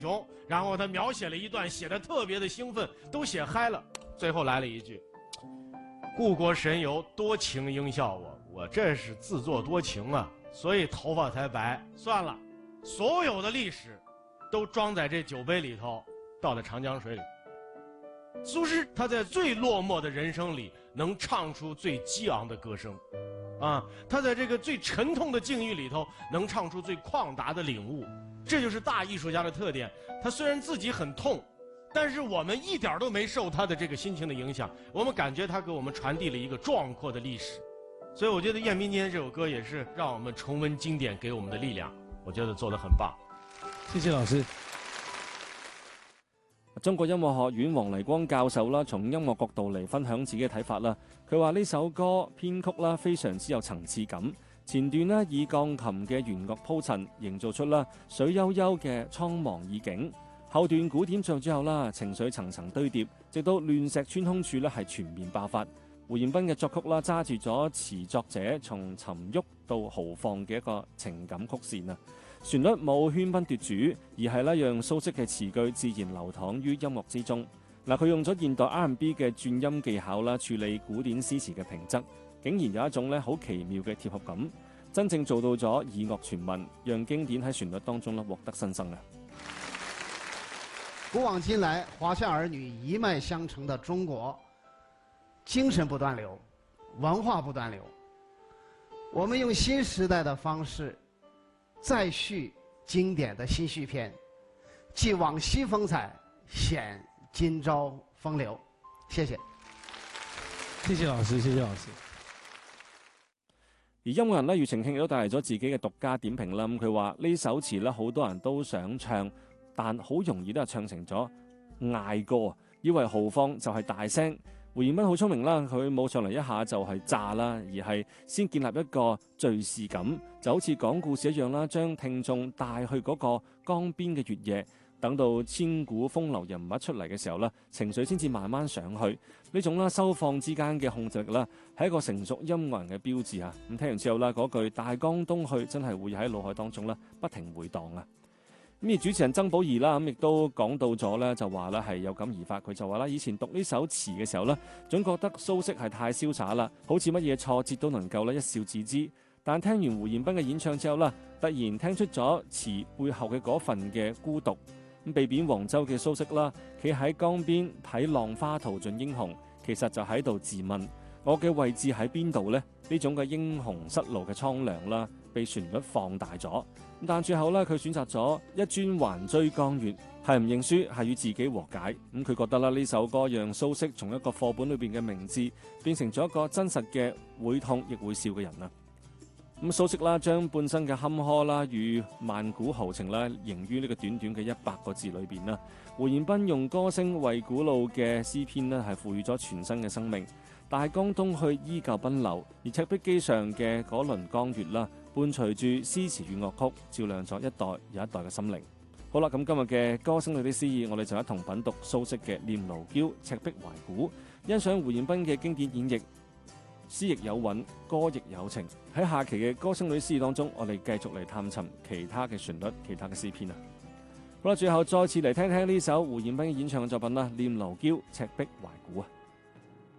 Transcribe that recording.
熊，然后他描写了一段，写的特别的兴奋，都写嗨了。最后来了一句：“故国神游，多情应笑我这是自作多情啊，所以头发才白。算了，所有的历史都装在这酒杯里头，倒在长江水里。”苏轼他在最落寞的人生里，能唱出最激昂的歌声，他在这个最沉痛的境遇里头，能唱出最旷达的领悟。这就是大艺术家的特点。他虽然自己很痛，但是我们一点都没受他的这个心情的影响，我们感觉他给我们传递了一个壮阔的历史。所以我觉得《雁鸣今天》这首歌也是让我们重温经典给我们的力量，我觉得做得很棒。 謝謝老師。 中國音樂學院黃黎光教授啦，從音樂角度嚟分享自己嘅睇法啦。佢話呢首歌編曲啦非常之有層次感，前段呢以鋼琴嘅弦樂鋪陳，營造出啦水悠悠嘅蒼茫意境。後段鼓點唱之後啦，情緒層層堆疊，直到亂石穿空處咧係全面爆發。胡彥斌嘅作曲啦，揸住咗詞作者從沉鬱到豪放嘅一個情感曲線啊！旋律冇喧賓奪主，而係咧讓蘇軾嘅詞句自然流淌於音樂之中。佢用咗現代 R&B 嘅轉音技巧啦，處理古典詩詞嘅平仄，竟然有一種咧好奇妙嘅貼合感，真正做到咗耳樂傳聞，讓經典喺旋律當中咧獲得新生啊！ 古往今來，華夏兒女一脈相承的中國，精神不斷流，文化不斷流。我們用新時代的方式再續經典的新續篇，繼往昔風采，顯今朝風流。謝謝。 謝謝老師，謝謝老師。 而音樂人咧，庾澄慶亦都帶嚟咗自己嘅獨家點評啦。咁佢話呢首詞咧，好多人都想唱，但好容易都係唱成咗嗌歌，以為豪放就係大聲。胡彥斌好聰明啦，佢冇上嚟一下就係炸啦，而係先建立一個敘事感，就好似講故事一樣啦，將聽眾帶去嗰個江邊嘅月夜，等到千古風流人物出嚟嘅時候啦，情緒先至慢慢上去。呢種啦收放之間嘅控制力啦，係一個成熟音樂人嘅標誌啊！咁聽完之後啦，嗰句大江東去真係會喺腦海當中啦不停回盪啊！咁而主持人曾寶儀啦，咁亦都講到咗咧，就話咧係有感而發。佢就話啦，以前讀呢首詞嘅時候咧，總覺得蘇軾係太瀟灑啦，好似乜嘢挫折都能夠咧一笑置之。但聽完胡彥斌嘅演唱之後啦，突然聽出咗詞背後嘅嗰份嘅孤獨。咁被貶黃州嘅蘇軾啦，企喺江邊睇浪花淘盡英雄，其實就喺度自問：我嘅位置喺邊度呢？呢種嘅英雄失路嘅蒼涼啦，被旋律放大咗。但最後咧，佢選擇咗一磚還酹江月，係唔認輸，係與自己和解。佢覺得啦，呢首歌讓蘇軾從一個課本裏邊嘅名字變成咗一個真實嘅會痛亦會笑嘅人啊！蘇軾啦，將半生嘅坎坷啦與萬古豪情啦，凝於呢個短短嘅100個字裏邊啦。胡彥斌用歌聲為古老嘅詩篇呢係賦予咗全新嘅生命。大江東去依舊奔流，而赤壁機上嘅嗰輪江月啦，伴隨住詩詞與樂曲，照亮咗一代又一代嘅心靈。好啦，咁今日嘅歌聲裏的詩意，我哋就一同品讀蘇軾嘅《念奴嬌·赤壁懷古》，欣賞胡彥斌嘅經典演繹，詩亦有韻，歌亦有情。喺下期嘅歌聲裏詩意當中，我哋繼續嚟探尋其他嘅旋律、其他嘅詩篇啊！好啦，最後再次嚟聽聽呢首胡彥斌演唱嘅作品啦，《念奴嬌·赤壁懷古》啊！